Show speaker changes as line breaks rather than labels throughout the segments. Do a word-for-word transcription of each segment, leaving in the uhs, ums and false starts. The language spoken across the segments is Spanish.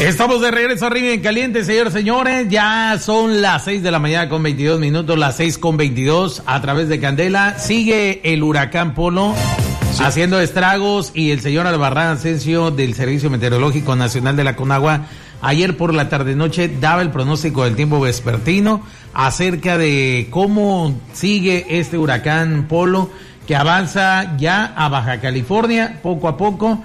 Estamos de regreso arriba en caliente, señores, señores. Ya son las seis de la mañana con veintidós minutos, las seis con veintidós a través de Candela. Sigue el huracán Polo sí. haciendo estragos y el señor Albarrán Asensio del Servicio Meteorológico Nacional de la Conagua ayer por la tarde-noche daba el pronóstico del tiempo vespertino acerca de cómo sigue este huracán Polo, que avanza ya a Baja California poco a poco,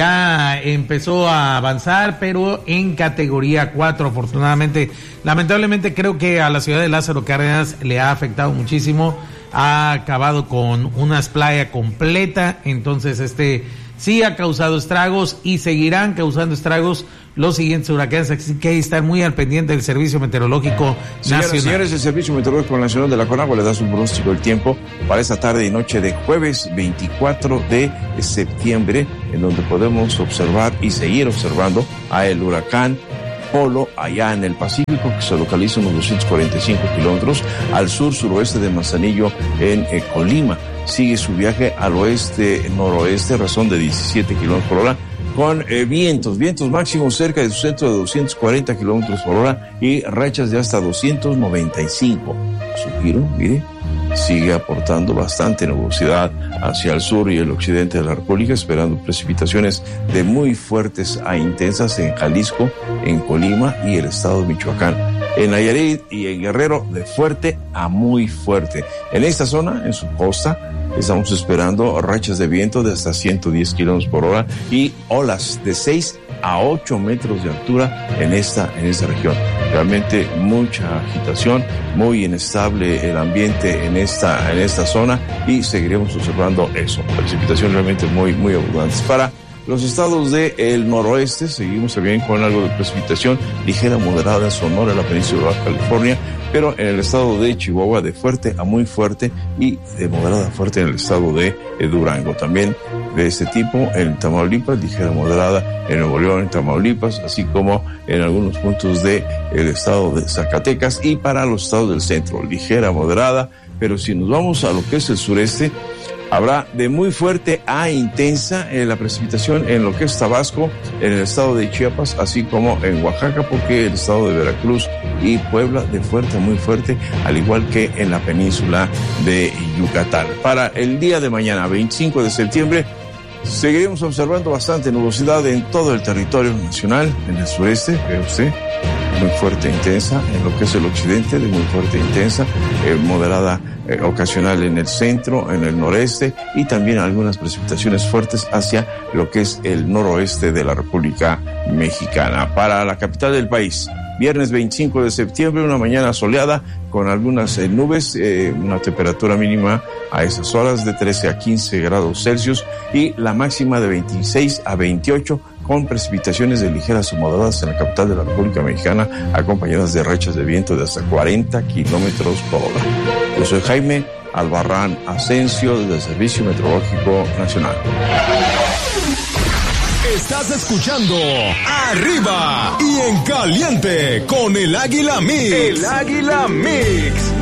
ya empezó a avanzar, pero en categoría cuatro, afortunadamente. Lamentablemente creo que a la ciudad de Lázaro Cárdenas le ha afectado muchísimo, ha acabado con una playa completa, entonces este sí ha causado estragos y seguirán causando estragos los siguientes huracanes, así que hay que estar muy al pendiente del Servicio Meteorológico
Señoras,
Nacional.
Señores, el Servicio Meteorológico Nacional de la Conagua le da su pronóstico del tiempo para esta tarde y noche de jueves veinticuatro de septiembre, en donde podemos observar y seguir observando a el huracán Polo allá en el Pacífico, que se localiza unos doscientos cuarenta y cinco kilómetros al sur-suroeste de Manzanillo en eh, Colima. Sigue su viaje al oeste-noroeste, razón de diecisiete kilómetros por hora, con eh, vientos, vientos máximos cerca de su centro de doscientos cuarenta kilómetros por hora y rachas de hasta doscientos noventa y cinco. Su giro, mire, sigue aportando bastante nubosidad hacia el sur y el occidente de la República, esperando precipitaciones de muy fuertes a intensas en Jalisco, en Colima y el estado de Michoacán. En Nayarit y en Guerrero, de fuerte a muy fuerte. En esta zona, en su costa, estamos esperando rachas de viento de hasta ciento diez kilómetros por hora y olas de seis a ocho metros de altura en esta, en esta región. Realmente mucha agitación, muy inestable el ambiente en esta, en esta zona y seguiremos observando eso. Precipitación realmente muy, muy abundantes. Para los estados del noroeste, seguimos también con algo de precipitación ligera, moderada en Sonora, en la península de Baja California, pero en el estado de Chihuahua de fuerte a muy fuerte y de moderada a fuerte en el estado de Durango. También de este tipo en Tamaulipas, ligera, moderada en Nuevo León, en Tamaulipas, así como en algunos puntos del estado de Zacatecas y para los estados del centro, ligera, moderada, pero si nos vamos a lo que es el sureste, habrá de muy fuerte a intensa eh, la precipitación en lo que es Tabasco, en el estado de Chiapas, así como en Oaxaca, porque el estado de Veracruz y Puebla de fuerte a muy fuerte, al igual que en la península de Yucatán. Para el día de mañana, veinticinco de septiembre, seguiremos observando bastante nubosidad en todo el territorio nacional, en el sureste, ve usted, muy fuerte e intensa, en lo que es el occidente, de muy fuerte e intensa, eh, moderada eh, ocasional en el centro, en el noreste y también algunas precipitaciones fuertes hacia lo que es el noroeste de la República Mexicana. Para la capital del país, viernes veinticinco de septiembre, una mañana soleada con algunas eh, nubes, eh, una temperatura mínima a esas horas de trece a quince grados Celsius y la máxima de veintiséis a veintiocho con precipitaciones de ligeras o moderadas en la capital de la República Mexicana, acompañadas de rachas de viento de hasta cuarenta kilómetros por hora. Yo soy Jaime Albarrán Asensio, desde el Servicio Meteorológico Nacional.
Estás escuchando Arriba y en Caliente con el Águila Mix. El Águila Mix.